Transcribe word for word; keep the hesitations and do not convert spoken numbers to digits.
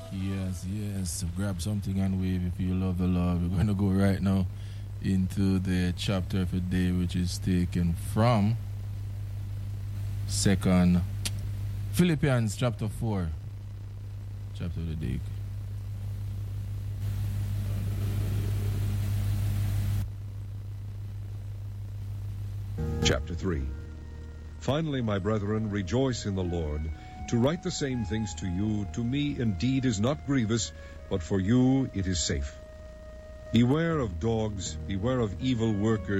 Yes, yes. Grab something and wave if you love the Lord. We're going to go right now into the chapter of the day, which is taken from Second Philippians chapter four. Chapter of the day. Chapter three. Finally, my brethren, rejoice in the Lord. To write the same things to you, to me indeed is not grievous, but for you it is safe. Beware of dogs, beware of evil workers.